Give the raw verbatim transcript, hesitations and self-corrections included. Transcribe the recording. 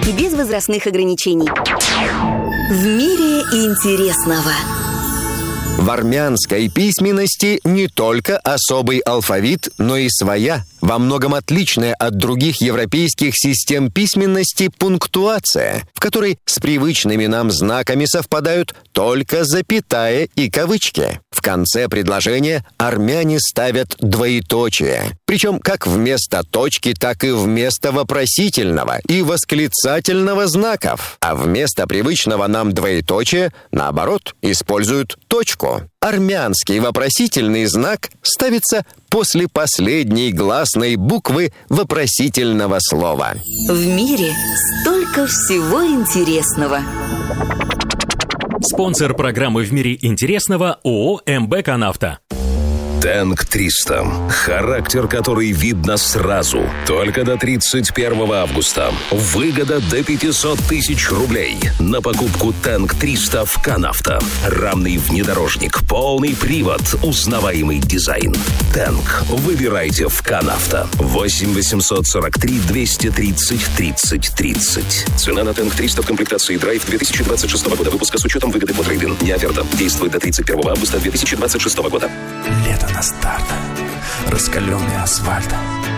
и без возрастных ограничений. В мире интересного. В армянской письменности не только особый алфавит, но и своя, во многом отличная от других европейских систем письменности пунктуация, в которой с привычными нам знаками совпадают только запятая и кавычки. В конце предложения армяне ставят двоеточие, причем как вместо точки, так и вместо вопросительного и восклицательного знаков, а вместо привычного нам двоеточия, наоборот, используют точку. Армянский вопросительный знак ставится после последней гласной буквы вопросительного слова. В мире столько всего интересного. Спонсор программы «В мире интересного» ООО «МБ Канавто». Тэнк триста. Характер, который видно сразу. Только до тридцать первого августа. Выгода до пятьсот тысяч рублей. На покупку Тэнк триста в Канавто. Рамный внедорожник, полный привод, узнаваемый дизайн. Тэнк. Выбирайте в Канавто. восемь восемьсот сорок три двести тридцать тридцать тридцать. Цена на Тэнк триста в комплектации Драйв две тысячи двадцать шестого года выпуска с учетом выгоды по трейд-ин. Не оферта. Действует до тридцать первого августа две тысячи двадцать шестого года. Лето на старт. Раскаленный асфальт.